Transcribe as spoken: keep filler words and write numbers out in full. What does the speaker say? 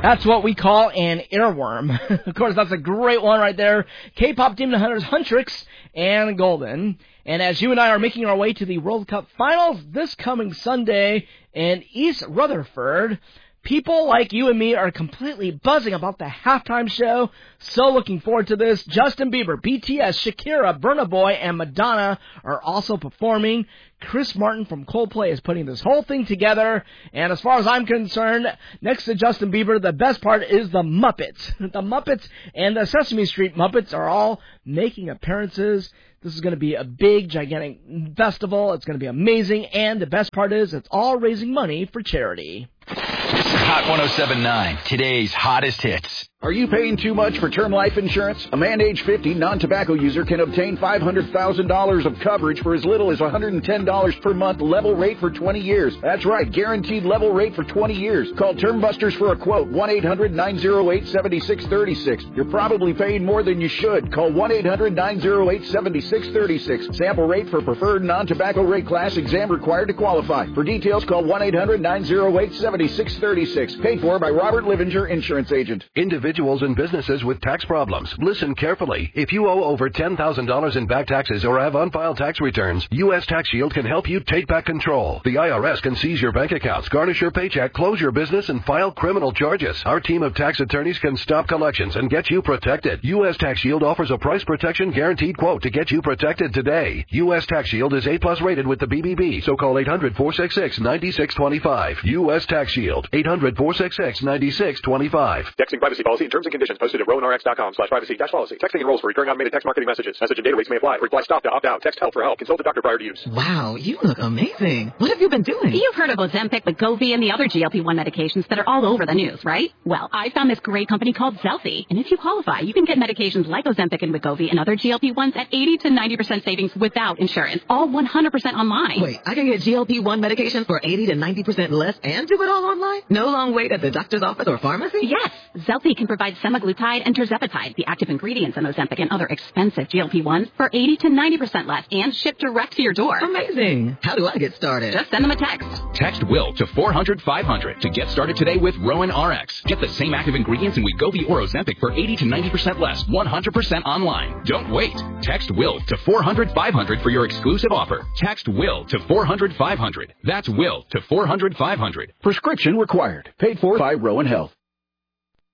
That's what we call an earworm. Of course, that's a great one right there. K-pop Demon Hunters, Huntrix, and Golden. And as you and I are making our way to the World Cup Finals this coming Sunday in East Rutherford, people like you and me are completely buzzing about the halftime show. So looking forward to this. Justin Bieber, B T S, Shakira, Burna Boy, and Madonna are also performing. Chris Martin from Coldplay is putting this whole thing together. And as far as I'm concerned, next to Justin Bieber, the best part is the Muppets. The Muppets and the Sesame Street Muppets are all making appearances. This is going to be a big, gigantic festival. It's going to be amazing. And the best part is it's all raising money for charity. Hot one oh seven point nine, today's hottest hits. Are you paying too much for term life insurance? A man age fifty, non-tobacco user can obtain five hundred thousand dollars of coverage for as little as one hundred ten dollars per month, level rate for twenty years. That's right, guaranteed level rate for twenty years. Call Term Busters for a quote, one eight hundred nine oh eight seven six three six. You're probably paying more than you should. Call one eight hundred nine oh eight seven six three six. Sample rate for preferred non-tobacco rate class, exam required to qualify. For details, call one eight hundred nine oh eight seven six three six. Paid for by Robert Livinger, Insurance Agent. Individuals and businesses with tax problems, listen carefully. If you owe over ten thousand dollars in back taxes or have unfiled tax returns, U S Tax Shield can help you take back control. The I R S can seize your bank accounts, garnish your paycheck, close your business, and file criminal charges. Our team of tax attorneys can stop collections and get you protected. U S Tax Shield offers a price protection guaranteed quote to get you protected today. U S Tax Shield is A plus rated with the B B B, so call eight hundred four six six nine six two five. U S Tax Shield, eight hundred four six six nine six two five. Texting privacy policy and terms and conditions posted at rowan r x dot com slash privacy dash policy. Texting enrolls for recurring automated text marketing messages. Message and data rates may apply. Reply stop to opt out. Text help for help. Consult a doctor prior to use. Wow, you look amazing. What have you been doing? You've heard of Ozempic, Wegovy, and the other G L P one medications that are all over the news, right? Well, I found this great company called Zelfie. And if you qualify, you can get medications like Ozempic and Wegovy and other G L P ones at eighty to ninety percent savings without insurance. All one hundred percent online. Wait, I can get G L P one medications for eighty to ninety percent less and do it all online? No long wait at the doctor's office or pharmacy? Yes. Zelfie can provide semaglutide and tirzepatide, the active ingredients in Ozempic and other expensive G L P ones, for eighty to ninety percent less and shipped direct to your door. Amazing. How do I get started? Just send them a text. Text WILL to four hundred five hundred to get started today with Rowan R X. Get the same active ingredients in Wegovy or Ozempic for eighty to ninety percent less, one hundred percent online. Don't wait. Text WILL to four hundred five hundred for your exclusive offer. Text WILL to four hundred five hundred. That's WILL to four hundred five hundred. Prescription required. Paid for by Rowan Health.